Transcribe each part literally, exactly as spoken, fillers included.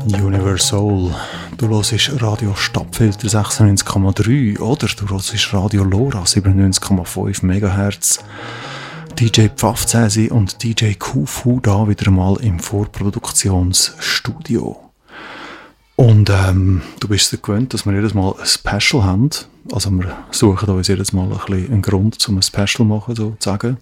Universal. Du hörst Radio Stadtfilter sechsundneunzig Komma drei oder du hörst Radio Lora siebenundneunzig Komma fünf Megahertz. D J Pfaffzäsi und D J Kufu da wieder mal im Vorproduktionsstudio. Und ähm, du bist dir gewöhnt, dass wir jedes Mal ein Special haben. Also wir suchen uns jedes Mal ein bisschen einen Grund, um ein Special zu machen, sozusagen.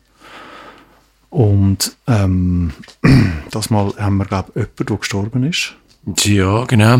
Und ähm, das Mal haben wir, glaube ich, jemanden, der gestorben ist. Ja, genau.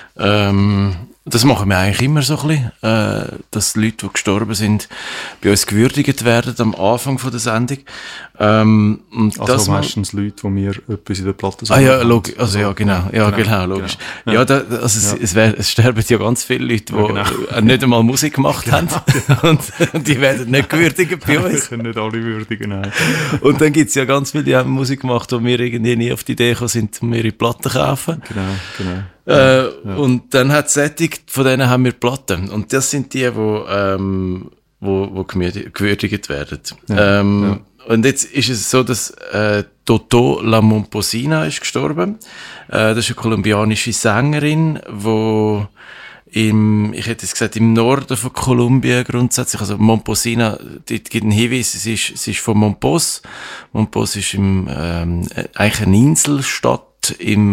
Ähm, das machen wir eigentlich immer so ein bisschen, äh, dass die Leute, die gestorben sind, bei uns gewürdigt werden am Anfang von der Sendung. Ähm, und also das meistens mal, Leute, die mir etwas in der Platte sagen. Ah ja, logisch, also ja, genau, ja, genau, genau logisch. Genau. Ja, da, also es, ja. Es, wär, es sterben ja ganz viele Leute, die ja, genau. nicht einmal Musik gemacht genau. haben und, und die werden nicht gewürdigt bei uns. Wir können nicht alle würdigen, nein. Und dann gibt es ja ganz viele, die haben Musik gemacht, wo wir irgendwie nie auf die Idee gekommen sind, um ihre Platten zu kaufen. Genau, genau. Äh, ja. Und dann hat es sättig, von denen haben wir Platten. Und das sind die, die ähm, wo, wo gewürdigt werden. Ja, ähm, ja. Und jetzt ist es so, dass äh, Toto La Momposina ist gestorben. Äh, das ist eine kolumbianische Sängerin, die im, ich hätte jetzt gesagt, im Norden von Kolumbien grundsätzlich, also Momposina, dort gibt einen Hinweis, sie ist, sie ist von Mompos. Mompos ist im, ähm, eigentlich eine Inselstadt im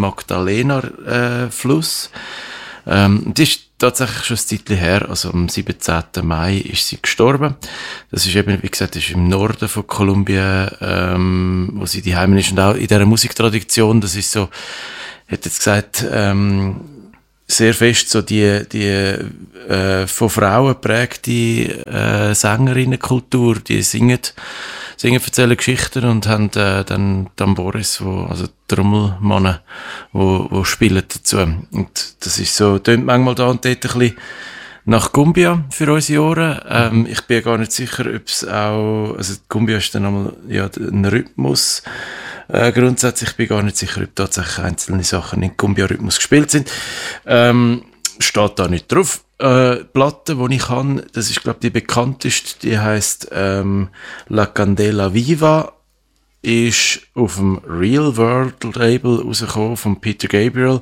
Magdalena-Fluss. Äh, ähm, das ist tatsächlich schon ein Zeitchen her, also am siebenzehnten Mai ist sie gestorben. Das ist eben, wie gesagt, das ist im Norden von Kolumbien, ähm, wo sie die Heimat ist. Und auch in dieser Musiktradition, das ist so, ich hätte jetzt gesagt, ähm, sehr fest so die, die äh, von Frauen geprägte äh, Sängerinnenkultur, die singen, singen, erzählen Geschichten und haben äh, dann Tambores, wo, also Trommelmannen, wo, wo spielen dazu. Und das ist so, tönt manchmal da und dort ein bisschen nach Cumbia für unsere Ohren. Ähm, ich bin gar nicht sicher, ob es auch, also Cumbia ist dann einmal, ja, ein Rhythmus. Äh, grundsätzlich bin ich gar nicht sicher, ob tatsächlich einzelne Sachen in Cumbia-Rhythmus gespielt sind. Ähm, steht da nicht drauf. Äh, Platte, die ich habe, das ist, glaube ich, die bekannteste, die heisst ähm, La Candela Viva, ist auf dem Real World Label rausgekommen von Peter Gabriel.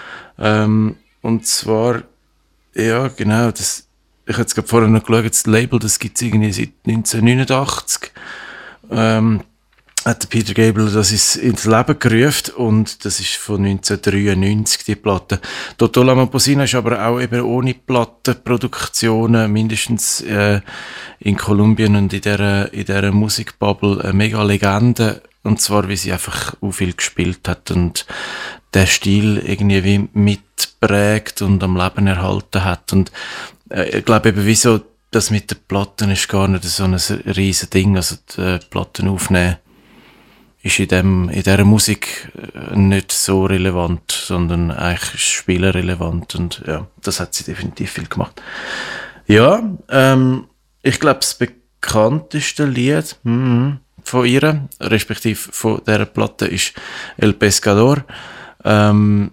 Ähm, und zwar, ja, genau, das, ich habe jetzt gerade vorher noch geschaut, das Label, das gibt es irgendwie seit neunzehnhundertneunundachtzig. Ähm, hat der Peter Gabriel das ist ins Leben gerufen und das ist von neunzehnhundertdreiundneunzig, die Platte. Toto La Momposina ist aber auch eben ohne Plattenproduktionen, mindestens äh, in Kolumbien und in dieser, in dieser Musikbubble eine mega Legende. Und zwar, wie sie einfach auch viel gespielt hat und der Stil irgendwie wie mitprägt und am Leben erhalten hat. Und äh, ich glaube eben, wieso das mit den Platten ist gar nicht so ein riesen Ding, also die Platten aufnehmen ist in, dem, in dieser Musik nicht so relevant, sondern eigentlich spielerrelevant und ja, das hat sie definitiv viel gemacht. Ja, ähm, ich glaube, das bekannteste Lied mm, von ihr, respektive von dieser Platte, ist El Pescador. Ähm,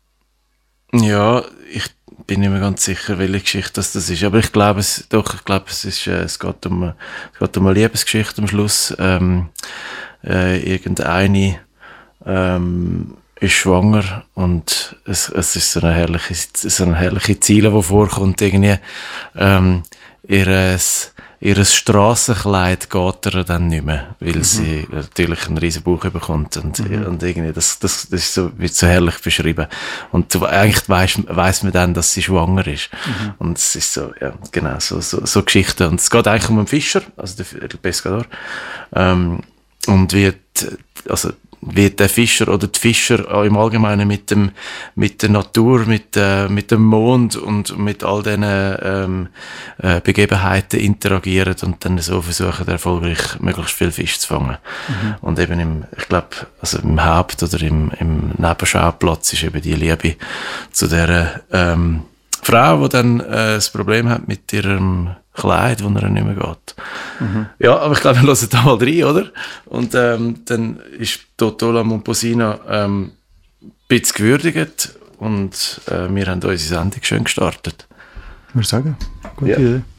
ja, ich bin nicht mehr ganz sicher, welche Geschichte das, das ist, aber ich glaube es, doch, ich glaube es ist, äh, es geht um, es geht um eine Liebesgeschichte am Schluss. Ähm, Äh, irgendeine ähm, ist schwanger und es, es ist so eine herrliche, so eine herrliche Ziele, die vorkommt. Irgendwie, ähm, ihres, ihres Strassenkleid geht er dann nicht mehr, weil mhm. sie natürlich einen riesen Bauch bekommt und, mhm. und irgendwie, das, das, das ist so, wird so herrlich beschrieben. Und so, eigentlich weiss, weiss man dann, dass sie schwanger ist. Mhm. Und es ist so, ja, genau, so, so, so Geschichten. Und es geht eigentlich um einen Fischer, also den Pescador, ähm, und wie, also, wie der Fischer oder die Fischer auch im Allgemeinen mit dem, mit der Natur, mit, äh, mit dem Mond und mit all diesen ähm, äh, Begebenheiten interagieren und dann so versuchen, erfolgreich möglichst viel Fisch zu fangen. Mhm. Und eben im, ich glaube, also im Haupt- oder im, im Nebenschauplatz ist eben die Liebe zu der ähm, Frau, die dann äh, das Problem hat mit ihrem Kleid, wo er nicht mehr geht. Mhm. Ja, aber ich glaube, wir hören da mal rein, oder? Und ähm, dann ist Toto La Momposina ähm, ein bisschen gewürdigt und äh, wir haben unsere Sendung schön gestartet. Ich würde sagen, gute ja. Idee.